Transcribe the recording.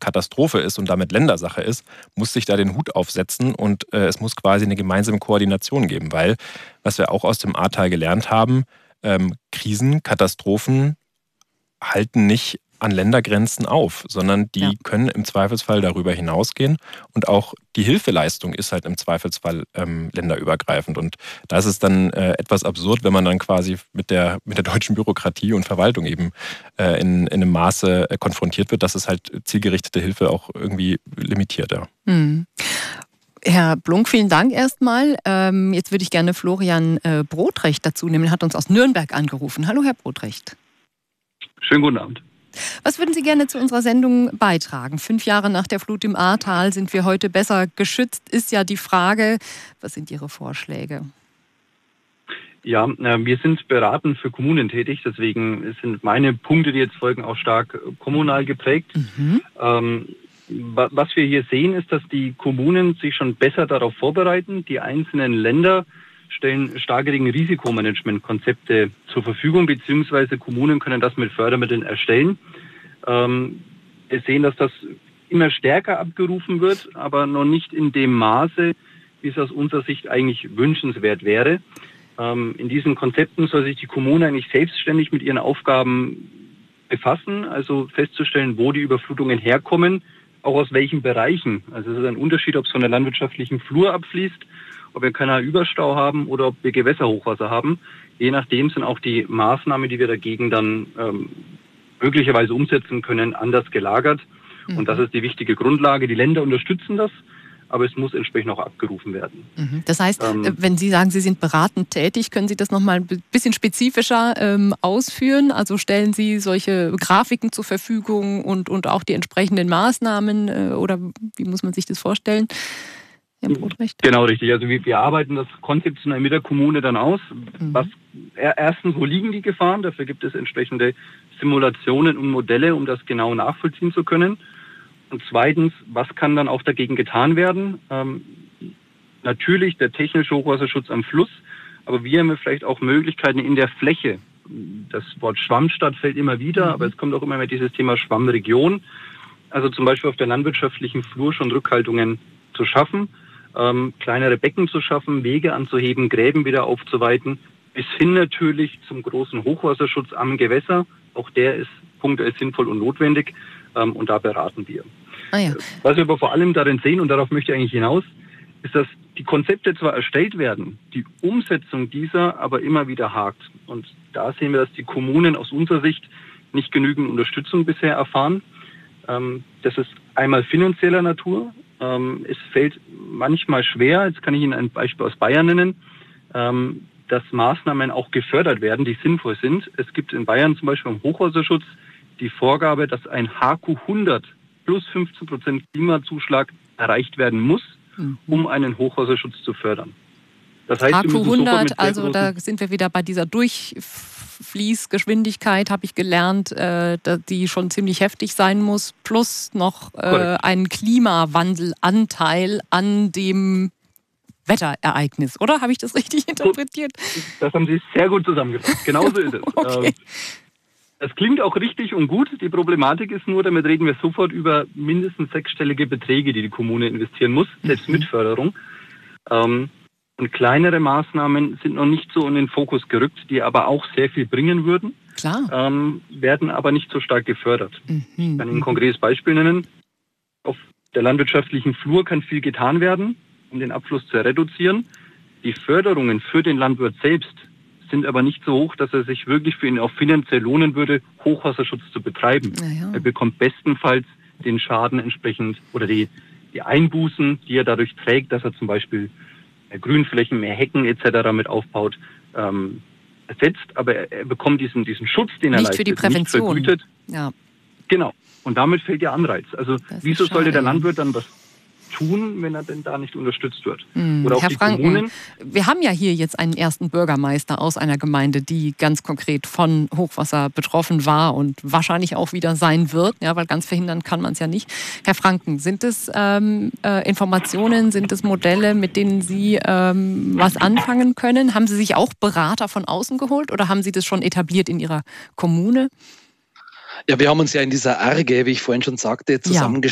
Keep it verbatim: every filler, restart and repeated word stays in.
Katastrophe ist und damit Ländersache ist, muss sich da den Hut aufsetzen und äh, es muss quasi eine gemeinsame Koordination geben, weil, was wir auch aus dem Ahrtal gelernt haben, ähm, Krisen, Katastrophen halten nicht an Ländergrenzen auf, sondern die ja. können im Zweifelsfall darüber hinausgehen und auch die Hilfeleistung ist halt im Zweifelsfall ähm, länderübergreifend und da ist es dann äh, etwas absurd, wenn man dann quasi mit der, mit der deutschen Bürokratie und Verwaltung eben äh, in, in einem Maße äh, konfrontiert wird, dass es halt zielgerichtete Hilfe auch irgendwie limitiert. Ja. Hm. Herr Blunk, vielen Dank erstmal. Ähm, jetzt würde ich gerne Florian äh, Brodrecht dazu nehmen, er hat uns aus Nürnberg angerufen. Hallo Herr Brodrecht. Schönen guten Abend. Was würden Sie gerne zu unserer Sendung beitragen? Fünf Jahre nach der Flut im Ahrtal, sind wir heute besser geschützt, ist ja die Frage. Was sind Ihre Vorschläge? Ja, wir sind beratend für Kommunen tätig, deswegen sind meine Punkte, die jetzt folgen, auch stark kommunal geprägt. Mhm. Ähm, was wir hier sehen, ist, dass die Kommunen sich schon besser darauf vorbereiten. Die einzelnen Länder stellen stärkere Risikomanagementkonzepte zur Verfügung, beziehungsweise Kommunen können das mit Fördermitteln erstellen. Ähm, wir sehen, dass das immer stärker abgerufen wird, aber noch nicht in dem Maße, wie es aus unserer Sicht eigentlich wünschenswert wäre. Ähm, in diesen Konzepten soll sich die Kommune eigentlich selbstständig mit ihren Aufgaben befassen, also festzustellen, wo die Überflutungen herkommen, auch aus welchen Bereichen. Also es ist ein Unterschied, ob es von der landwirtschaftlichen Flur abfließt, ob wir Kanalüberstau haben oder ob wir Gewässerhochwasser haben. Je nachdem sind auch die Maßnahmen, die wir dagegen dann ähm, möglicherweise umsetzen können, anders gelagert. Mhm. Und das ist die wichtige Grundlage. Die Länder unterstützen das, aber es muss entsprechend auch abgerufen werden. Mhm. Das heißt, ähm, wenn Sie sagen, Sie sind beratend tätig, können Sie das nochmal ein bisschen spezifischer ähm, ausführen? Also stellen Sie solche Grafiken zur Verfügung und, und auch die entsprechenden Maßnahmen äh, oder wie muss man sich das vorstellen? Genau, richtig. Also wir, wir arbeiten das konzeptionell mit der Kommune dann aus. Mhm. Was, erstens, wo liegen die Gefahren? Dafür gibt es entsprechende Simulationen und Modelle, um das genau nachvollziehen zu können. Und zweitens, was kann dann auch dagegen getan werden? Ähm, natürlich der technische Hochwasserschutz am Fluss, aber wir haben vielleicht auch Möglichkeiten in der Fläche. Das Wort Schwammstadt fällt immer wieder, mhm. aber es kommt auch immer mehr dieses Thema Schwammregion. Also zum Beispiel auf der landwirtschaftlichen Flur schon Rückhaltungen zu schaffen. Ähm, kleinere Becken zu schaffen, Wege anzuheben, Gräben wieder aufzuweiten, bis hin natürlich zum großen Hochwasserschutz am Gewässer. Auch der ist punktuell sinnvoll und notwendig ähm, und da beraten wir. Ah ja. Was wir aber vor allem darin sehen, und darauf möchte ich eigentlich hinaus, ist, dass die Konzepte zwar erstellt werden, die Umsetzung dieser aber immer wieder hakt. Und da sehen wir, dass die Kommunen aus unserer Sicht nicht genügend Unterstützung bisher erfahren. Ähm, das ist einmal finanzieller Natur. Ähm, es fällt manchmal schwer, jetzt kann ich Ihnen ein Beispiel aus Bayern nennen, ähm, dass Maßnahmen auch gefördert werden, die sinnvoll sind. Es gibt in Bayern zum Beispiel im Hochwasserschutz die Vorgabe, dass ein H Q hundert plus fünfzehn Prozent Klimazuschlag erreicht werden muss, mhm. um einen Hochwasserschutz zu fördern. Das heißt, H Q hundert, also da sind wir wieder bei dieser Durchfließgeschwindigkeit, habe ich gelernt, äh, die schon ziemlich heftig sein muss, plus noch äh, einen Klimawandelanteil an dem Wetterereignis, oder? Habe ich das richtig interpretiert? Das haben Sie sehr gut zusammengefasst. Genauso ist es. Okay. Es klingt auch richtig und gut. Die Problematik ist nur, damit reden wir sofort über mindestens sechsstellige Beträge, die die Kommune investieren muss, selbst mit Förderung. Ähm, Und kleinere Maßnahmen sind noch nicht so in den Fokus gerückt, die aber auch sehr viel bringen würden, Klar. Ähm, werden aber nicht so stark gefördert. Mhm. Ich kann Ihnen ein konkretes Beispiel nennen. Auf der landwirtschaftlichen Flur kann viel getan werden, um den Abfluss zu reduzieren. Die Förderungen für den Landwirt selbst sind aber nicht so hoch, dass er sich wirklich für ihn auch finanziell lohnen würde, Hochwasserschutz zu betreiben. Ja. Er bekommt bestenfalls den Schaden entsprechend oder die, die Einbußen, die er dadurch trägt, dass er zum Beispiel Grünflächen, mehr Hecken et cetera mit aufbaut, ähm, ersetzt, aber er, er bekommt diesen, diesen Schutz, den er nicht leistet, für die Prävention. Nicht vergütet. Ja. Genau. Und damit fehlt der Anreiz. Also das wieso sollte der Landwirt dann was tun, wenn er denn da nicht unterstützt wird? Hm, Oder auch Herr die Franken, Kommunen. Wir haben ja hier jetzt einen ersten Bürgermeister aus einer Gemeinde, die ganz konkret von Hochwasser betroffen war und wahrscheinlich auch wieder sein wird, ja, weil ganz verhindern kann man es ja nicht. Herr Franken, sind es ähm, äh, Informationen, sind es Modelle, mit denen Sie ähm, was anfangen können? Haben Sie sich auch Berater von außen geholt oder haben Sie das schon etabliert in Ihrer Kommune? Ja, wir haben uns ja in dieser Arge, wie ich vorhin schon sagte, zusammengestellt.